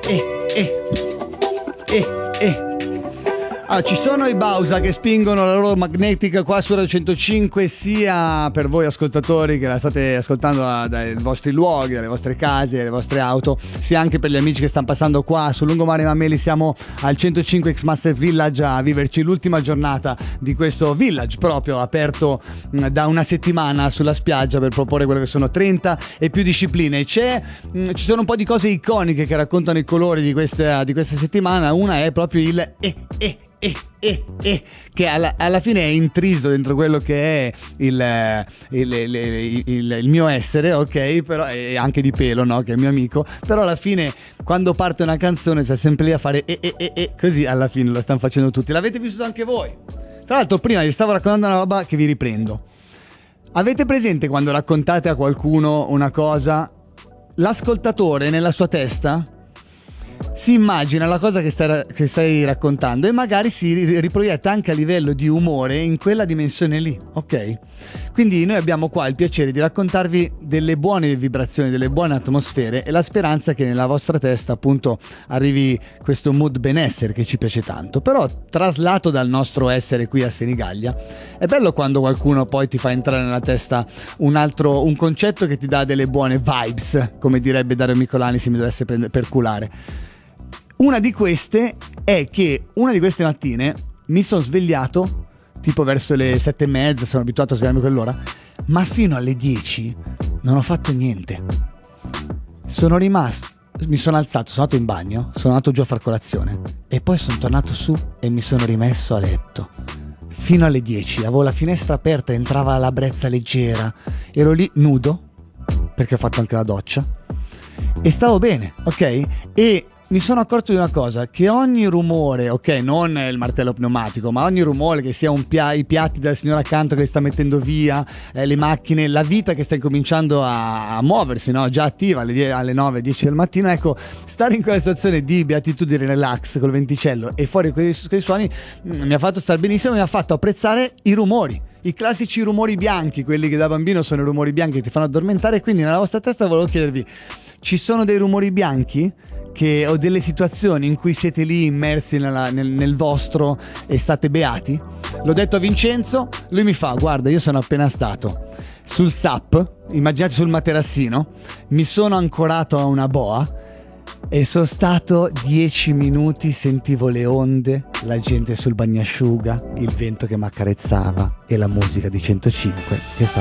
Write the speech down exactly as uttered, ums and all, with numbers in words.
eh, eh, eh, eh. Ah, ci sono i Bausa che spingono la loro magnetica qua su Radio centocinque, sia per voi ascoltatori che la state ascoltando da, dai vostri luoghi, dalle vostre case, dalle vostre auto, sia anche per gli amici che stanno passando qua sul lungomare Mameli. Siamo al centocinque X Master Village a viverci l'ultima giornata di questo village proprio aperto mh, da una settimana sulla spiaggia per proporre quelle che sono trenta e più discipline. C'è, mh, ci sono un po' di cose iconiche che raccontano i colori di questa, di questa settimana. Una è proprio il eh eh E, e, e, che alla, alla fine è intriso dentro quello che è il, il, il, il, il mio essere, ok? Però è anche di Pelo, no? Che è il mio amico. Però alla fine, quando parte una canzone, sta sempre lì a fare e, e, e, e, così alla fine lo stanno facendo tutti. L'avete vissuto anche voi? Tra l'altro, prima vi stavo raccontando una roba che vi riprendo. Avete presente quando raccontate a qualcuno una cosa, l'ascoltatore nella sua testa si immagina la cosa che stai, che stai raccontando e magari si riproietta anche a livello di umore in quella dimensione lì, ok? Quindi noi abbiamo qua il piacere di raccontarvi delle buone vibrazioni, delle buone atmosfere e la speranza che nella vostra testa appunto arrivi questo mood benessere che ci piace tanto. Però traslato dal nostro essere qui a Senigallia, è bello quando qualcuno poi ti fa entrare nella testa un altro, un concetto che ti dà delle buone vibes, come direbbe Dario Micolani se mi dovesse prendere per culare. Una di queste è che una di queste mattine mi sono svegliato tipo verso le sette e mezza, sono abituato a svegliarmi quell'ora, ma fino alle dieci non ho fatto niente. Sono rimasto, mi sono alzato, sono andato in bagno, sono andato giù a far colazione e poi sono tornato su e mi sono rimesso a letto. Fino alle dieci avevo la finestra aperta, entrava la brezza leggera, ero lì nudo perché ho fatto anche la doccia e stavo bene, ok? E mi sono accorto di una cosa, che ogni rumore, ok, non il martello pneumatico, ma ogni rumore, che sia un pia- i piatti della signora accanto che li sta mettendo via, eh, le macchine, la vita che sta incominciando a, a muoversi, no? Già attiva alle, die- alle nove dieci del mattino, ecco, stare in quella situazione di beatitudine, relax col venticello e fuori quei, quei suoni mh, mi ha fatto stare benissimo, mi ha fatto apprezzare i rumori. I classici rumori bianchi, quelli che da bambino sono i rumori bianchi che ti fanno addormentare. Quindi nella vostra testa volevo chiedervi, ci sono dei rumori bianchi che, o delle situazioni in cui siete lì immersi nella, nel, nel vostro e state beati? L'ho detto a Vincenzo, lui mi fa: guarda, io sono appena stato sul S A P, immaginate sul materassino, mi sono ancorato a una boa e sono stato dieci minuti, sentivo le onde, la gente sul bagnasciuga, il vento che mi accarezzava e la musica di centocinque che sta